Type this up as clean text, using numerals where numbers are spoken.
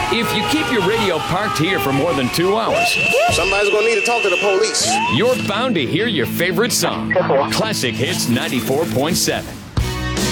If you keep your radio parked here for more than 2 hours, somebody's gonna need to talk to the police. You're bound to hear your favorite song. Classic Hits 94.7.